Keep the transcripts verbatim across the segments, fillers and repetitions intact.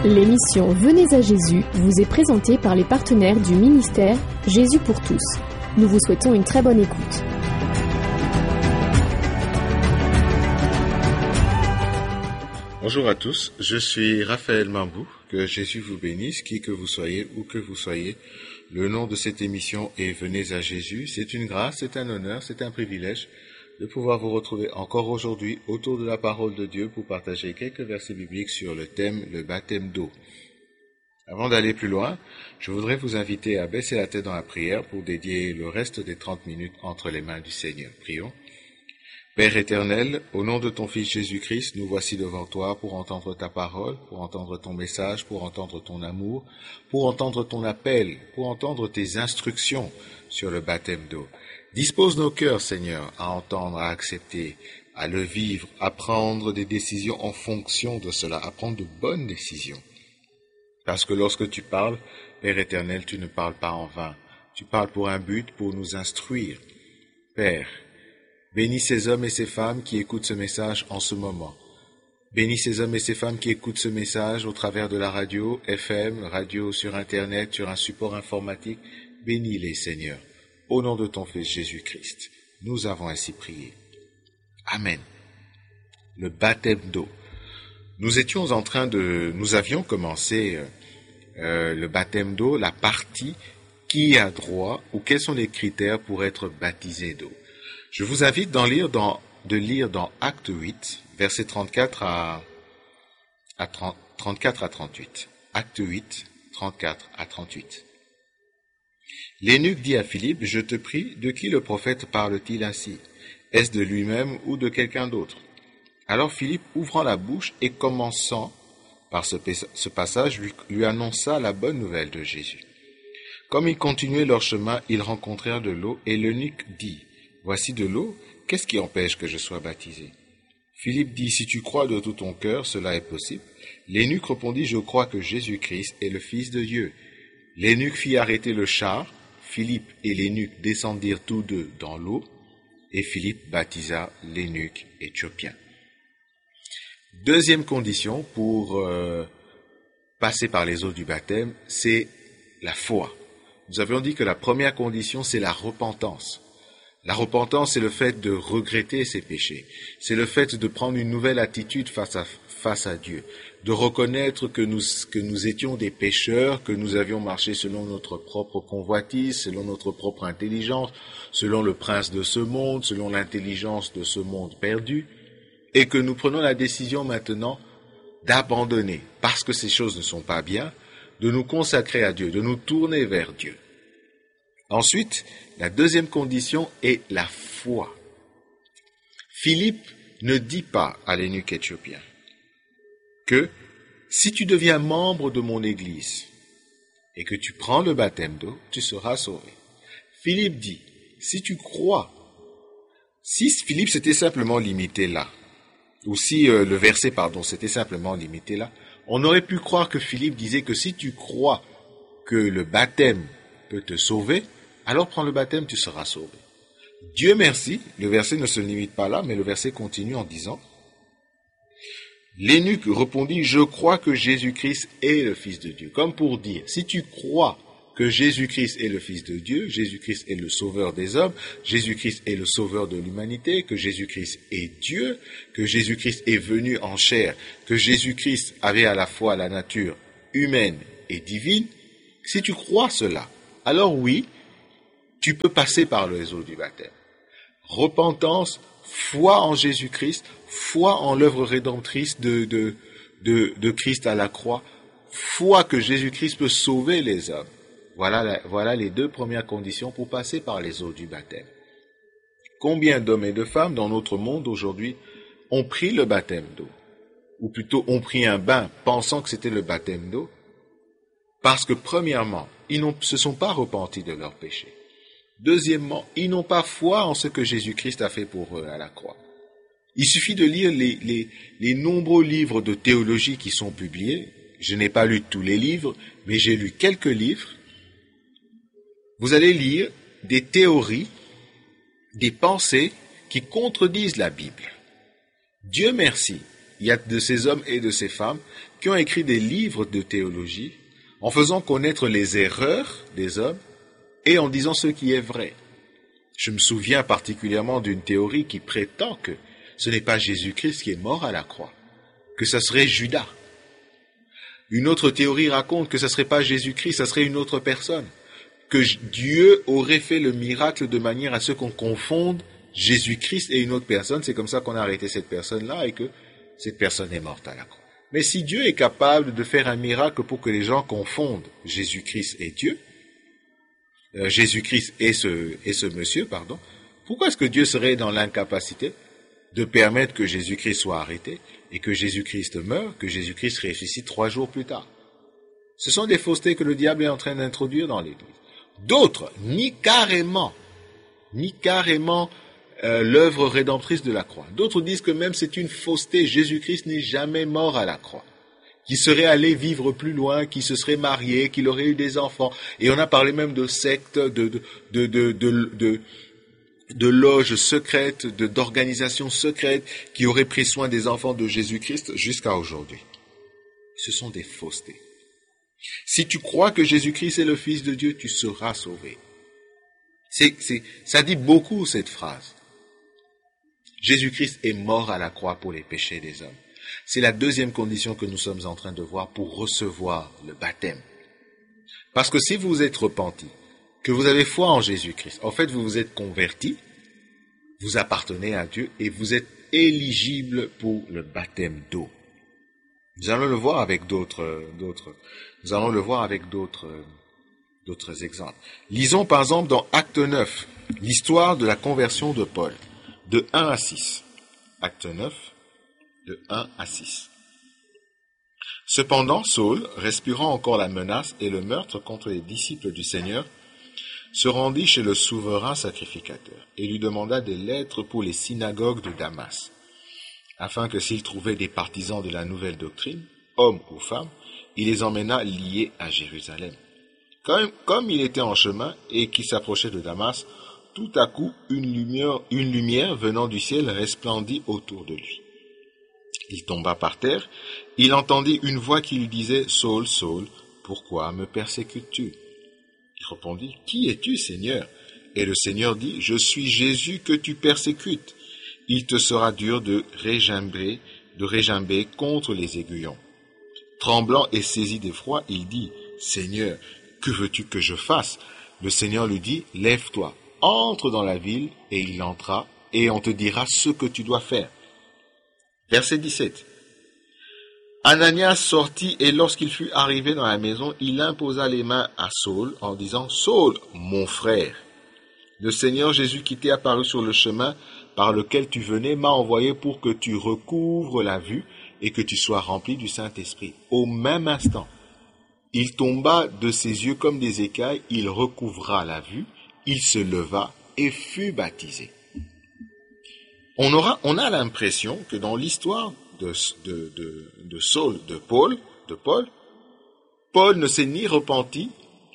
L'émission Venez à Jésus vous est présentée par les partenaires du ministère Jésus pour tous. Nous vous souhaitons une très bonne écoute. Bonjour à tous, je suis Raphaël Mambou, que Jésus vous bénisse, qui que vous soyez, où que vous soyez. Le nom de cette émission est Venez à Jésus. C'est une grâce, c'est un honneur, c'est un privilège de pouvoir vous retrouver encore aujourd'hui autour de la parole de Dieu pour partager quelques versets bibliques sur le thème, le baptême d'eau. Avant d'aller plus loin, je voudrais vous inviter à baisser la tête dans la prière pour dédier le reste des trente minutes entre les mains du Seigneur. Prions. Père éternel, au nom de ton Fils Jésus-Christ, nous voici devant toi pour entendre ta parole, pour entendre ton message, pour entendre ton amour, pour entendre ton appel, pour entendre tes instructions sur le baptême d'eau. Dispose nos cœurs, Seigneur, à entendre, à accepter, à le vivre, à prendre des décisions en fonction de cela, à prendre de bonnes décisions. Parce que lorsque tu parles, Père éternel, tu ne parles pas en vain. Tu parles pour un but, pour nous instruire. Père, bénis ces hommes et ces femmes qui écoutent ce message en ce moment. Bénis ces hommes et ces femmes qui écoutent ce message au travers de la radio, F M, radio sur Internet, sur un support informatique. Bénis-les, Seigneur. Au nom de ton Fils Jésus-Christ, nous avons ainsi prié. Amen. Le baptême d'eau. Nous étions en train de, nous avions commencé euh, le baptême d'eau, la partie qui a droit ou quels sont les critères pour être baptisé d'eau. Je vous invite d'en lire dans, de lire dans Acte huit, versets trente-quatre à, à trente, trente-quatre à trente-huit. Acte huit, trente-quatre à trente-huit. L'eunuque dit à Philippe, « Je te prie, de qui le prophète parle-t-il ainsi? Est-ce de lui-même ou de quelqu'un d'autre ?» Alors Philippe, ouvrant la bouche et commençant par ce, ce passage, lui, lui annonça la bonne nouvelle de Jésus. Comme ils continuaient leur chemin, ils rencontrèrent de l'eau et l'eunuque dit, « Voici de l'eau, qu'est-ce qui empêche que je sois baptisé ?» Philippe dit, « Si tu crois de tout ton cœur, cela est possible. » L'eunuque répondit, « Je crois que Jésus-Christ est le Fils de Dieu. » L'eunuque fit arrêter le char. Philippe et l'eunuque descendirent tous deux dans l'eau, et Philippe baptisa l'eunuque éthiopien. Deuxième condition pour euh, passer par les eaux du baptême, c'est la foi. Nous avions dit que la première condition, c'est la repentance. La repentance, c'est le fait de regretter ses péchés. C'est le fait de prendre une nouvelle attitude face à, face à Dieu. De reconnaître que nous, que nous étions des pécheurs, que nous avions marché selon notre propre convoitise, selon notre propre intelligence, selon le prince de ce monde, selon l'intelligence de ce monde perdu, et que nous prenons la décision maintenant d'abandonner, parce que ces choses ne sont pas bien, de nous consacrer à Dieu, de nous tourner vers Dieu. Ensuite, la deuxième condition est la foi. Philippe ne dit pas à l'eunuque éthiopien que si tu deviens membre de mon Église et que tu prends le baptême d'eau, tu seras sauvé. Philippe dit, si tu crois, si Philippe s'était simplement limité là, ou si euh, le verset, pardon, s'était simplement limité là, on aurait pu croire que Philippe disait que si tu crois que le baptême peut te sauver, alors prends le baptême, tu seras sauvé. Dieu merci, le verset ne se limite pas là, mais le verset continue en disant, l'eunuque répondit, je crois que Jésus-Christ est le Fils de Dieu. Comme pour dire, si tu crois que Jésus-Christ est le Fils de Dieu, Jésus-Christ est le sauveur des hommes, Jésus-Christ est le sauveur de l'humanité, que Jésus-Christ est Dieu, que Jésus-Christ est venu en chair, que Jésus-Christ avait à la fois la nature humaine et divine, si tu crois cela, alors oui, tu peux passer par les eaux du baptême. Repentance, foi en Jésus-Christ, foi en l'œuvre rédemptrice de, de, de, de Christ à la croix, foi que Jésus-Christ peut sauver les hommes. Voilà, la, voilà les deux premières conditions pour passer par les eaux du baptême. Combien d'hommes et de femmes dans notre monde aujourd'hui ont pris le baptême d'eau, ou plutôt ont pris un bain pensant que c'était le baptême d'eau, parce que premièrement, ils ne se sont pas repentis de leurs péchés. Deuxièmement, ils n'ont pas foi en ce que Jésus-Christ a fait pour eux à la croix. Il suffit de lire les, les, les nombreux livres de théologie qui sont publiés. Je n'ai pas lu tous les livres, mais j'ai lu quelques livres. Vous allez lire des théories, des pensées qui contredisent la Bible. Dieu merci, il y a de ces hommes et de ces femmes qui ont écrit des livres de théologie en faisant connaître les erreurs des hommes et en disant ce qui est vrai. Je me souviens particulièrement d'une théorie qui prétend que ce n'est pas Jésus-Christ qui est mort à la croix, que ce serait Judas. Une autre théorie raconte que ce ne serait pas Jésus-Christ, ce serait une autre personne, que Dieu aurait fait le miracle de manière à ce qu'on confonde Jésus-Christ et une autre personne. C'est comme ça qu'on a arrêté cette personne-là et que cette personne est morte à la croix. Mais si Dieu est capable de faire un miracle pour que les gens confondent Jésus-Christ et Dieu, euh, Jésus-Christ et ce, et ce monsieur, pardon, pourquoi est-ce que Dieu serait dans l'incapacité de permettre que Jésus-Christ soit arrêté et que Jésus-Christ meure, que Jésus-Christ ressuscite trois jours plus tard? Ce sont des faussetés que le diable est en train d'introduire dans l'Église. D'autres nient carrément, nient carrément euh, l'œuvre rédemptrice de la croix. D'autres disent que même c'est une fausseté, Jésus-Christ n'est jamais mort à la croix, qu'il serait allé vivre plus loin, qu'il se serait marié, qu'il aurait eu des enfants. Et on a parlé même de sectes, de, de, de, de, de, de, de loges secrètes, de, d'organisations secrètes qui auraient pris soin des enfants de Jésus-Christ jusqu'à aujourd'hui. Ce sont des faussetés. Si tu crois que Jésus-Christ est le Fils de Dieu, tu seras sauvé. C'est, c'est, ça dit beaucoup cette phrase. Jésus-Christ est mort à la croix pour les péchés des hommes. C'est la deuxième condition que nous sommes en train de voir pour recevoir le baptême. Parce que si vous vous êtes repenti, que vous avez foi en Jésus-Christ, en fait vous vous êtes converti, vous appartenez à Dieu et vous êtes éligible pour le baptême d'eau. Nous allons le voir avec d'autres, d'autres, nous allons le voir avec d'autres, d'autres exemples. Lisons par exemple dans Acte neuf, l'histoire de la conversion de Paul, de un à six. Acte neuf, de un à six. Cependant, Saul, respirant encore la menace et le meurtre contre les disciples du Seigneur, se rendit chez le souverain sacrificateur et lui demanda des lettres pour les synagogues de Damas, afin que s'il trouvait des partisans de la nouvelle doctrine, hommes ou femmes, il les emmena liés à Jérusalem. Comme, comme il était en chemin et qu'il s'approchait de Damas, tout à coup une lumière, une lumière venant du ciel resplendit autour de lui. Il tomba par terre, il entendit une voix qui lui disait « Saul, Saul, pourquoi me persécutes-tu » Il répondit « Qui es-tu, Seigneur » Et le Seigneur dit « Je suis Jésus que tu persécutes. Il te sera dur de régimber, de régimber contre les aiguillons. » Tremblant et saisi d'effroi, il dit « Seigneur, que veux-tu que je fasse » Le Seigneur lui dit « Lève-toi, entre dans la ville. » Et il entra, et on te dira ce que tu dois faire. Verset dix-sept. Ananias sortit, et lorsqu'il fut arrivé dans la maison, il imposa les mains à Saul, en disant « Saul, mon frère, le Seigneur Jésus qui t'est apparu sur le chemin par lequel tu venais m'a envoyé pour que tu recouvres la vue et que tu sois rempli du Saint-Esprit. » Au même instant, il tomba de ses yeux comme des écailles, il recouvra la vue, il se leva et fut baptisé. On aura, on a l'impression que dans l'histoire de, de, de, de Saul, de Paul, de Paul, Paul ne s'est ni repenti,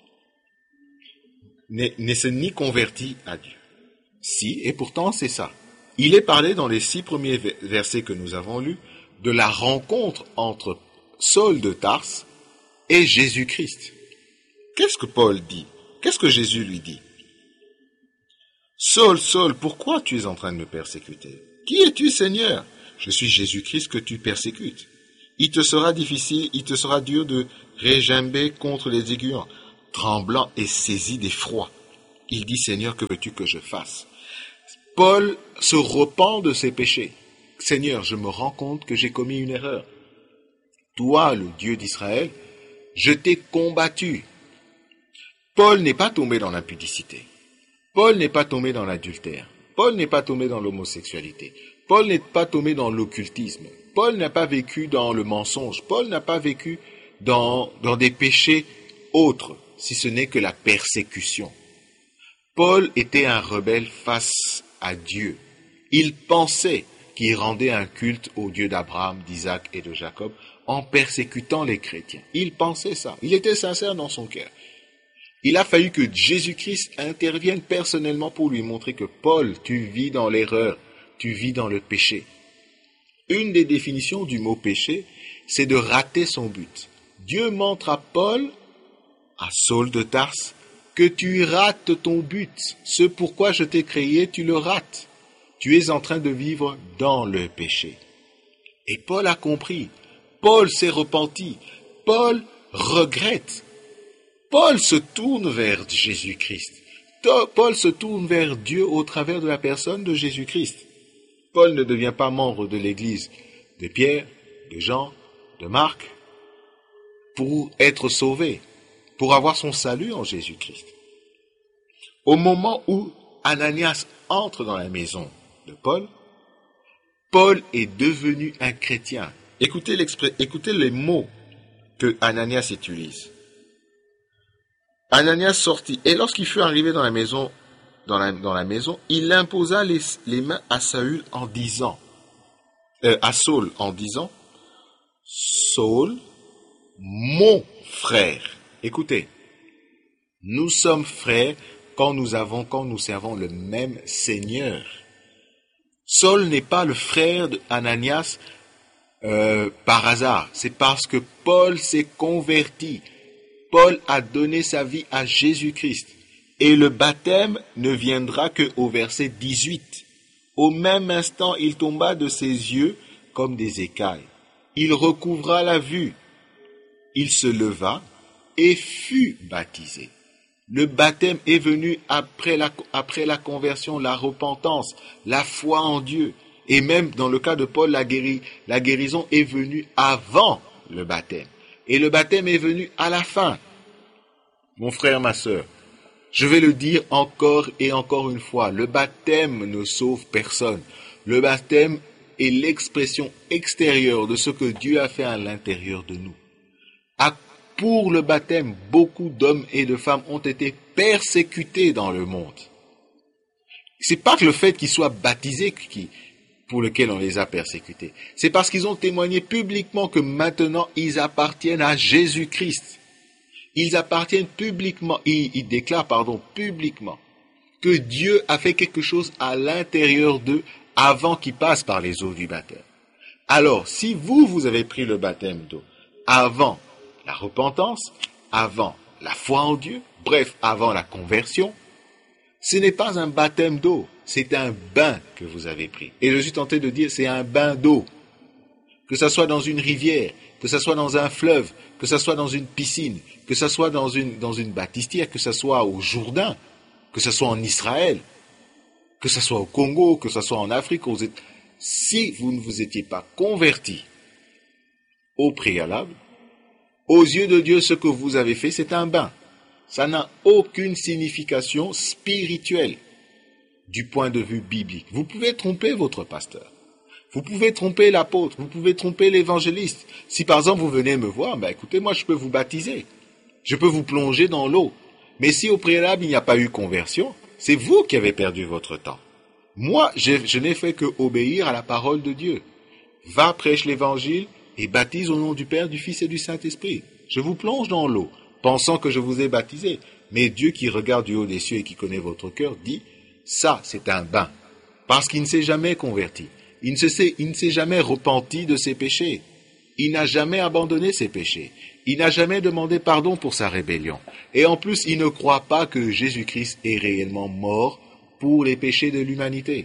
ne, ne s'est ni converti à Dieu. Si, et pourtant c'est ça. Il est parlé dans les six premiers versets que nous avons lus de la rencontre entre Saul de Tarse et Jésus-Christ. Qu'est-ce que Paul dit? Qu'est-ce que Jésus lui dit? Saul, Saul, pourquoi tu es en train de me persécuter? Qui es-tu, Seigneur? Je suis Jésus-Christ que tu persécutes. Il te sera difficile, il te sera dur de régimber contre les aiguillons. Tremblant et saisi d'effroi, il dit, Seigneur, que veux-tu que je fasse? Paul se repent de ses péchés. Seigneur, je me rends compte que j'ai commis une erreur. Toi, le Dieu d'Israël, je t'ai combattu. Paul n'est pas tombé dans l'impudicité. Paul n'est pas tombé dans l'adultère. Paul n'est pas tombé dans l'homosexualité. Paul n'est pas tombé dans l'occultisme. Paul n'a pas vécu dans le mensonge. Paul n'a pas vécu dans, dans des péchés autres, si ce n'est que la persécution. Paul était un rebelle face à Dieu. Il pensait qu'il rendait un culte au Dieu d'Abraham, d'Isaac et de Jacob en persécutant les chrétiens. Il pensait ça. Il était sincère dans son cœur. Il a fallu que Jésus-Christ intervienne personnellement pour lui montrer que Paul, tu vis dans l'erreur, tu vis dans le péché. Une des définitions du mot péché, c'est de rater son but. Dieu montre à Paul, à Saul de Tarse, que tu rates ton but. Ce pourquoi je t'ai créé, tu le rates. Tu es en train de vivre dans le péché. Et Paul a compris. Paul s'est repenti. Paul regrette. Paul se tourne vers Jésus-Christ. Paul se tourne vers Dieu au travers de la personne de Jésus-Christ. Paul ne devient pas membre de l'église de Pierre, de Jean, de Marc, pour être sauvé, pour avoir son salut en Jésus-Christ. Au moment où Ananias entre dans la maison de Paul, Paul est devenu un chrétien. Écoutez, écoutez les mots que Ananias utilise. Ananias sortit, et lorsqu'il fut arrivé dans la maison, dans la, dans la maison, il imposa les, les mains à Saül en disant, euh, à Saul en disant, Saul, mon frère. Écoutez, nous sommes frères quand nous avons, quand nous servons le même Seigneur. Saul n'est pas le frère d'Ananias euh, par hasard. C'est parce que Paul s'est converti. Paul a donné sa vie à Jésus-Christ. Et le baptême ne viendra qu'au verset dix-huit. Au même instant, il tomba de ses yeux comme des écailles. Il recouvra la vue. Il se leva et fut baptisé. Le baptême est venu après la, après la conversion, la repentance, la foi en Dieu. Et même dans le cas de Paul, la, guéri, la guérison est venue avant le baptême. Et le baptême est venu à la fin. Mon frère, ma sœur, je vais le dire encore et encore une fois, le baptême ne sauve personne. Le baptême est l'expression extérieure de ce que Dieu a fait à l'intérieur de nous. À Pour le baptême, beaucoup d'hommes et de femmes ont été persécutés dans le monde. C'est pas que le fait qu'ils soient baptisés qui, pour lequel on les a persécutés. C'est parce qu'ils ont témoigné publiquement que maintenant ils appartiennent à Jésus-Christ. Ils appartiennent publiquement, ils, ils déclarent, pardon, publiquement, que Dieu a fait quelque chose à l'intérieur d'eux avant qu'ils passent par les eaux du baptême. Alors, si vous, vous avez pris le baptême d'eau avant la repentance, avant la foi en Dieu, bref, avant la conversion, ce n'est pas un baptême d'eau, c'est un bain que vous avez pris. Et je suis tenté de dire, c'est un bain d'eau. Que ça soit dans une rivière, que ça soit dans un fleuve, que ça soit dans une piscine, que ça soit dans une, dans une baptistière, que ça soit au Jourdain, que ça soit en Israël, que ça soit au Congo, que ça soit en Afrique, aux États. Si vous ne vous étiez pas converti au préalable, aux yeux de Dieu, ce que vous avez fait, c'est un bain. Ça n'a aucune signification spirituelle du point de vue biblique. Vous pouvez tromper votre pasteur. Vous pouvez tromper l'apôtre. Vous pouvez tromper l'évangéliste. Si par exemple vous venez me voir, ben écoutez, moi je peux vous baptiser. Je peux vous plonger dans l'eau. Mais si au préalable il n'y a pas eu conversion, c'est vous qui avez perdu votre temps. Moi, je, je n'ai fait que obéir à la parole de Dieu. Va, prêche l'évangile et baptise au nom du Père, du Fils et du Saint-Esprit. Je vous plonge dans l'eau, pensant que je vous ai baptisé. Mais Dieu qui regarde du haut des cieux et qui connaît votre cœur dit, ça c'est un bain. Parce qu'il ne s'est jamais converti. Il ne s'est, il ne s'est jamais repenti de ses péchés. Il n'a jamais abandonné ses péchés. Il n'a jamais demandé pardon pour sa rébellion. Et en plus, il ne croit pas que Jésus-Christ est réellement mort pour les péchés de l'humanité.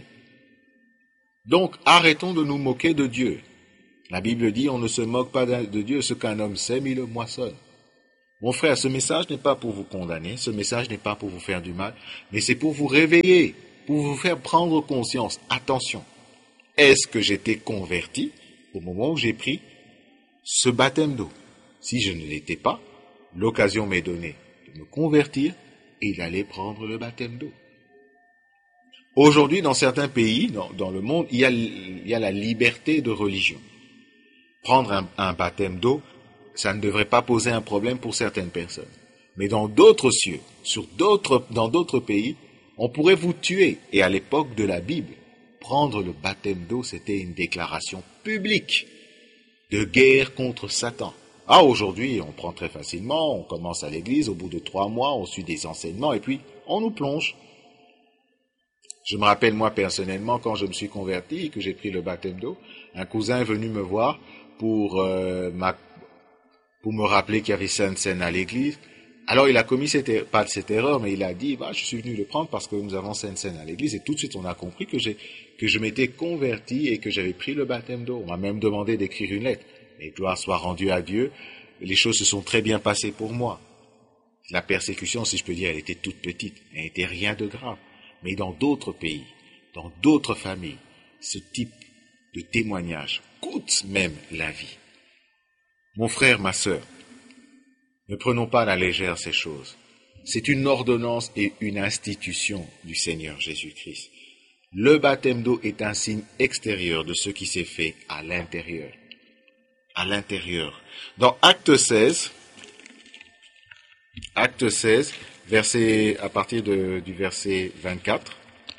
Donc, arrêtons de nous moquer de Dieu. La Bible dit, on ne se moque pas de Dieu, ce qu'un homme sème, il le moissonne. Mon frère, ce message n'est pas pour vous condamner, ce message n'est pas pour vous faire du mal, mais c'est pour vous réveiller, pour vous faire prendre conscience. Attention, est-ce que j'étais converti au moment où j'ai pris ce baptême d'eau? Si je ne l'étais pas, l'occasion m'est donnée de me convertir et d'aller prendre le baptême d'eau. Aujourd'hui, dans certains pays, dans, dans le monde, il y, a, il y a la liberté de religion. Prendre un, un baptême d'eau, ça ne devrait pas poser un problème pour certaines personnes. Mais dans d'autres cieux, sur d'autres, dans d'autres pays, on pourrait vous tuer. Et à l'époque de la Bible, prendre le baptême d'eau, c'était une déclaration publique de guerre contre Satan. Ah, aujourd'hui, on prend très facilement, on commence à l'église, au bout de trois mois, on suit des enseignements et puis on nous plonge. Je me rappelle, moi, personnellement, quand je me suis converti et que j'ai pris le baptême d'eau, un cousin est venu me voir pour, euh, ma, pour me rappeler qu'il y avait Sainte Seine à l'église. Alors il a commis cette, er- pas cette erreur, mais il a dit, bah, je suis venu le prendre parce que nous avons Sainte Seine à l'église. Et tout de suite, on a compris que j'ai, que je m'étais converti et que j'avais pris le baptême d'eau. On m'a même demandé d'écrire une lettre. Mais gloire soit rendue à Dieu. Les choses se sont très bien passées pour moi. La persécution, si je peux dire, elle était toute petite. Elle n'était rien de grave. Mais dans d'autres pays, dans d'autres familles, ce type de témoignage coûte même la vie. Mon frère, ma sœur, ne prenons pas à la légère ces choses. C'est une ordonnance et une institution du Seigneur Jésus-Christ. Le baptême d'eau est un signe extérieur de ce qui s'est fait à l'intérieur. À l'intérieur. Dans Acte seize, Acte seize, verset, à partir de, du verset vingt-quatre,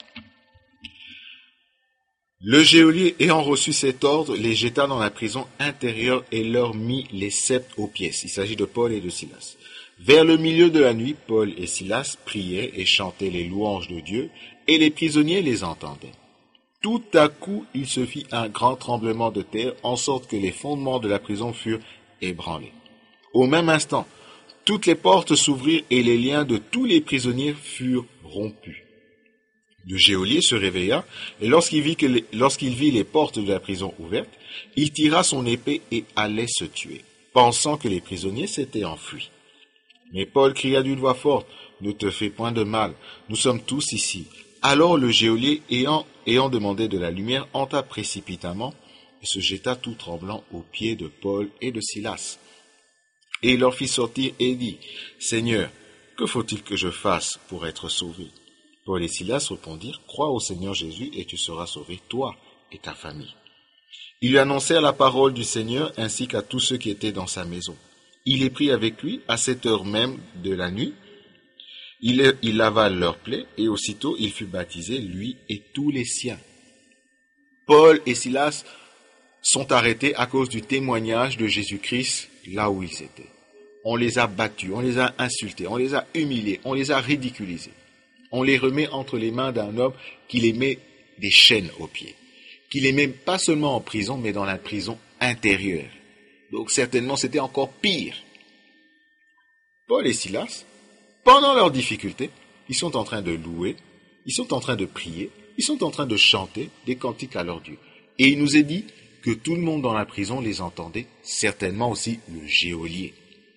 le geôlier ayant reçu cet ordre, les jeta dans la prison intérieure et leur mit les sceptres aux pieds. Il s'agit de Paul et de Silas. Vers le milieu de la nuit, Paul et Silas priaient et chantaient les louanges de Dieu, et les prisonniers les entendaient. Tout à coup, il se fit un grand tremblement de terre, en sorte que les fondements de la prison furent ébranlés. Au même instant, toutes les portes s'ouvrirent et les liens de tous les prisonniers furent rompus. Le geôlier se réveilla, et lorsqu'il vit, que les, lorsqu'il vit les portes de la prison ouvertes, il tira son épée et allait se tuer, pensant que les prisonniers s'étaient enfuis. Mais Paul cria d'une voix forte, « Ne te fais point de mal, nous sommes tous ici. » Alors le geôlier, ayant, ayant demandé de la lumière, entra précipitamment et se jeta tout tremblant aux pieds de Paul et de Silas. Et il leur fit sortir et dit, « Seigneur, que faut-il que je fasse pour être sauvé ?» Paul et Silas répondirent, « Crois au Seigneur Jésus et tu seras sauvé, toi et ta famille. » Ils lui annoncèrent la parole du Seigneur ainsi qu'à tous ceux qui étaient dans sa maison. Il les prit avec lui à cette heure même de la nuit. Il, il lava leurs plaies et aussitôt il fut baptisé, lui et tous les siens. Paul et Silas sont arrêtés à cause du témoignage de Jésus-Christ là où ils étaient. On les a battus, on les a insultés, on les a humiliés, on les a ridiculisés. On les remet entre les mains d'un homme qui les met des chaînes aux pieds, qui les met pas seulement en prison, mais dans la prison intérieure. Donc certainement c'était encore pire. Paul et Silas, pendant leurs difficultés, ils sont en train de louer, ils sont en train de prier, ils sont en train de chanter des cantiques à leur Dieu. Et il nous est dit que tout le monde dans la prison les entendait, certainement aussi le geôlier.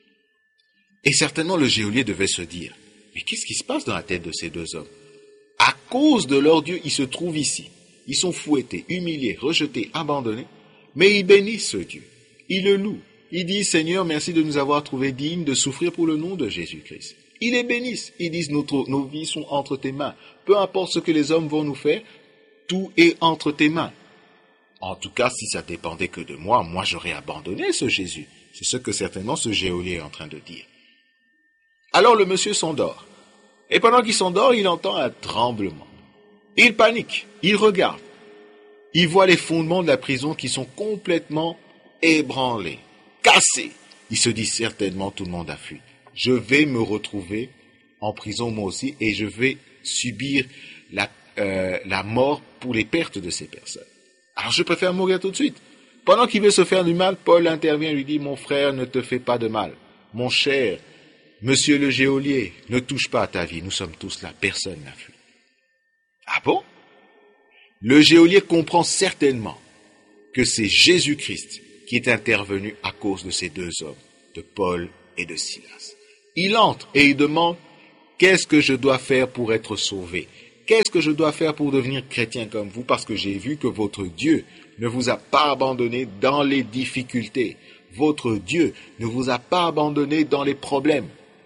Et certainement le geôlier devait se dire, mais qu'est-ce qui se passe dans la tête de ces deux hommes? À cause de leur Dieu, ils se trouvent ici. Ils sont fouettés, humiliés, rejetés, abandonnés, mais ils bénissent ce Dieu. Ils le louent. Ils disent, Seigneur, merci de nous avoir trouvés dignes de souffrir pour le nom de Jésus-Christ. Ils les bénissent. Ils disent, Notre, nos vies sont entre tes mains. Peu importe ce que les hommes vont nous faire, tout est entre tes mains. En tout cas, si ça dépendait que de moi, moi j'aurais abandonné ce Jésus. C'est ce que certainement ce geôlier est en train de dire. Alors le monsieur s'endort. Et pendant qu'il s'endort, il entend un tremblement. Il panique, il regarde. Il voit les fondements de la prison qui sont complètement ébranlés, cassés. Il se dit certainement tout le monde a fui. Je vais me retrouver en prison moi aussi et je vais subir la, euh, la mort pour les pertes de ces personnes. Alors je préfère mourir tout de suite. Pendant qu'il veut se faire du mal, Paul intervient et lui dit, mon frère, ne te fais pas de mal. Mon cher, monsieur le geôlier, ne touche pas à ta vie, nous sommes tous là, personne n'a fui. Ah bon? Le geôlier comprend certainement que c'est Jésus-Christ qui est intervenu à cause de ces deux hommes, de Paul et de Silas. Il entre et il demande, qu'est-ce que je dois faire pour être sauvé? Qu'est-ce que je dois faire pour devenir chrétien comme vous? Parce que j'ai vu que votre Dieu ne vous a pas abandonné dans les difficultés. Votre Dieu ne vous a pas abandonné dans les problèmes.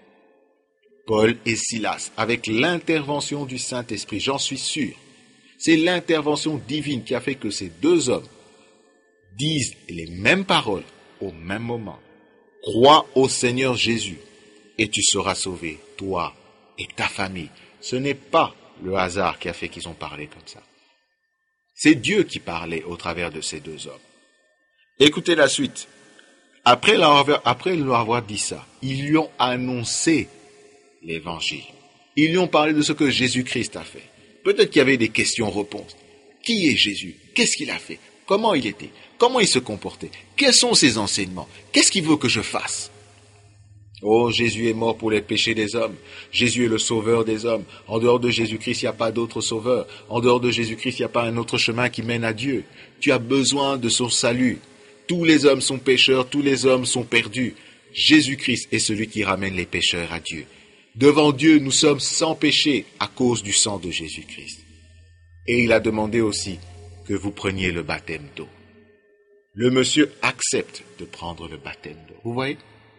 Paul et Silas, avec l'intervention du Saint-Esprit, j'en suis sûr, c'est l'intervention divine qui a fait que ces deux hommes disent les mêmes paroles au même moment. Crois au Seigneur Jésus et tu seras sauvé, toi et ta famille. Ce n'est pas le hasard qui a fait qu'ils ont parlé comme ça. C'est Dieu qui parlait au travers de ces deux hommes. Écoutez la suite. Après leur avoir, après leur avoir dit ça, ils lui ont annoncé l'évangile. Ils lui ont parlé de ce que Jésus-Christ a fait. Peut-être qu'il y avait des questions-réponses. Qui est Jésus? Qu'est-ce qu'il a fait? Comment il était? Comment il se comportait? Quels sont ses enseignements? Qu'est-ce qu'il veut que je fasse? Oh, Jésus est mort pour les péchés des hommes. Jésus est le sauveur des hommes. En dehors de Jésus-Christ, il n'y a pas d'autre sauveur. En dehors de Jésus-Christ, il n'y a pas un autre chemin qui mène à Dieu. Tu as besoin de son salut. Tous les hommes sont pécheurs, tous les hommes sont perdus. Jésus-Christ est celui qui ramène les pécheurs à Dieu. Devant Dieu, nous sommes sans péché à cause du sang de Jésus-Christ. Et il a demandé aussi que vous preniez le baptême d'eau. Le monsieur accepte de prendre le baptême d'eau. Vous voyez?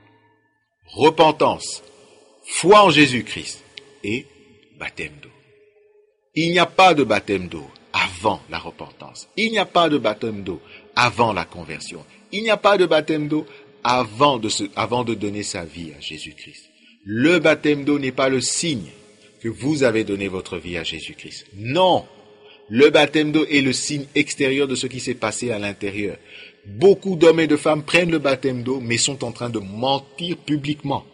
Repentance, foi en Jésus-Christ et baptême d'eau. Il n'y a pas de baptême d'eau avant la repentance. Il n'y a pas de baptême d'eau avant la conversion. Il n'y a pas de baptême d'eau avant de, se, avant de donner sa vie à Jésus-Christ. Le baptême d'eau n'est pas le signe que vous avez donné votre vie à Jésus-Christ. Non, le baptême d'eau est le signe extérieur de ce qui s'est passé à l'intérieur. Beaucoup d'hommes et de femmes prennent le baptême d'eau, mais sont en train de mentir publiquement.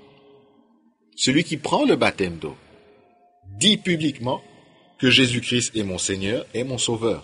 Celui qui prend le baptême d'eau dit publiquement que Jésus-Christ est mon Seigneur et mon Sauveur.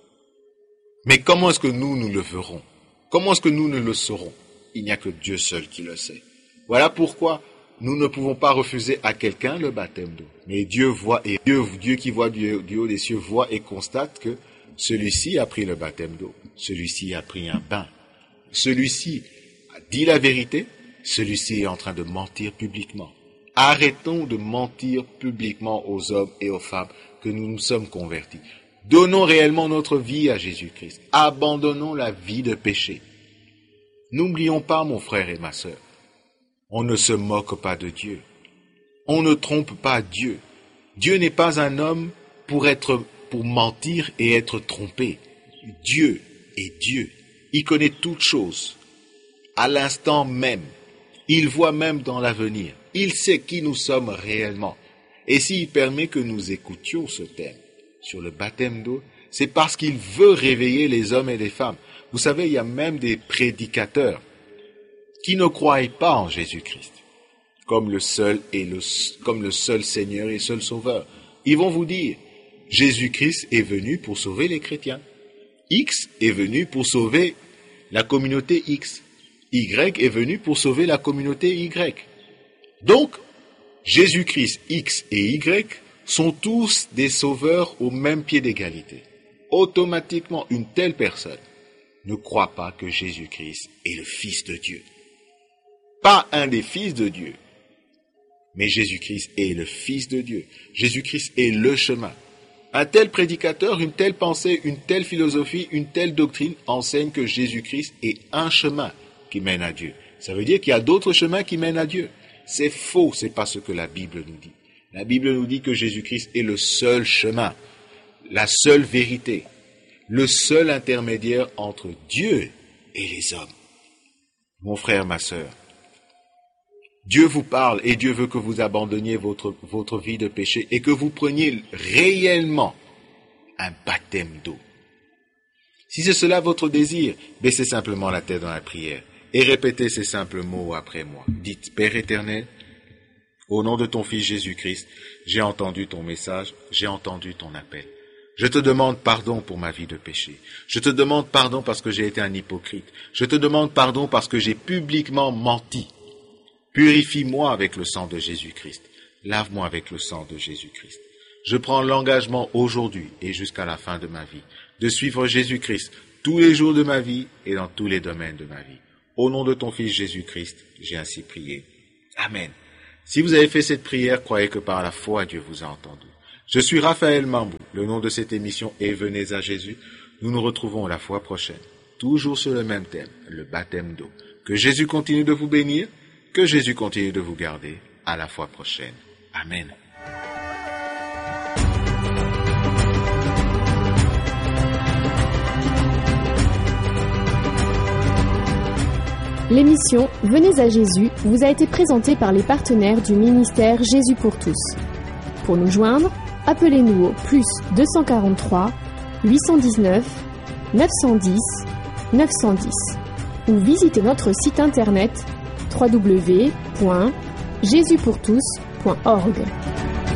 Mais comment est-ce que nous, nous le verrons? Comment est-ce que nous ne le saurons? Il n'y a que Dieu seul qui le sait. Voilà pourquoi nous ne pouvons pas refuser à quelqu'un le baptême d'eau. Mais Dieu voit, et Dieu, Dieu qui voit du, du haut des cieux voit et constate que celui-ci a pris le baptême d'eau. Celui-ci a pris un bain. Celui-ci a dit la vérité. Celui-ci est en train de mentir publiquement. Arrêtons de mentir publiquement aux hommes et aux femmes que nous nous sommes convertis. Donnons réellement notre vie à Jésus-Christ. Abandonnons la vie de péché. N'oublions pas, mon frère et ma sœur, on ne se moque pas de Dieu. On ne trompe pas Dieu. Dieu n'est pas un homme pour être, pour mentir et être trompé. Dieu est Dieu. Il connaît toutes choses. À l'instant même. Il voit même dans l'avenir. Il sait qui nous sommes réellement. Et s'il permet que nous écoutions ce thème sur le baptême d'eau, c'est parce qu'il veut réveiller les hommes et les femmes. Vous savez, il y a même des prédicateurs qui ne croient pas en Jésus-Christ comme le seul et le, comme le seul Seigneur et seul Sauveur. Ils vont vous dire, Jésus-Christ est venu pour sauver les chrétiens. X est venu pour sauver la communauté X. Y est venu pour sauver la communauté Y. Donc, Jésus-Christ, X et Y sont tous des sauveurs au même pied d'égalité. Automatiquement, une telle personne ne croit pas que Jésus-Christ est le Fils de Dieu. Pas un des fils de Dieu, mais Jésus-Christ est le Fils de Dieu. Jésus-Christ est le chemin. Un tel prédicateur, une telle pensée, une telle philosophie, une telle doctrine enseigne que Jésus-Christ est un chemin qui mène à Dieu. Ça veut dire qu'il y a d'autres chemins qui mènent à Dieu. C'est faux, c'est pas ce que la Bible nous dit. La Bible nous dit que Jésus-Christ est le seul chemin, la seule vérité, le seul intermédiaire entre Dieu et les hommes. Mon frère, ma sœur, Dieu vous parle et Dieu veut que vous abandonniez votre, votre vie de péché et que vous preniez réellement un baptême d'eau. Si c'est cela votre désir, baissez simplement la tête dans la prière et répétez ces simples mots après moi. Dites, Père éternel, au nom de ton Fils Jésus-Christ, j'ai entendu ton message, j'ai entendu ton appel. Je te demande pardon pour ma vie de péché. Je te demande pardon parce que j'ai été un hypocrite. Je te demande pardon parce que j'ai publiquement menti. Purifie-moi avec le sang de Jésus-Christ. Lave-moi avec le sang de Jésus-Christ. Je prends l'engagement aujourd'hui et jusqu'à la fin de ma vie de suivre Jésus-Christ tous les jours de ma vie et dans tous les domaines de ma vie. Au nom de ton Fils Jésus-Christ, j'ai ainsi prié. Amen. Si vous avez fait cette prière, croyez que par la foi, Dieu vous a entendu. Je suis Raphaël Mambou. Le nom de cette émission est Venez à Jésus. Nous nous retrouvons la fois prochaine, toujours sur le même thème, le baptême d'eau. Que Jésus continue de vous bénir. Que Jésus continue de vous garder. À la fois prochaine. Amen. L'émission Venez à Jésus vous a été présentée par les partenaires du ministère Jésus pour tous. Pour nous joindre, appelez-nous au plus deux cent quarante-trois, huit cent dix-neuf, neuf cent dix, neuf cent dix ou visitez notre site internet w w w point jésus pour tous point org.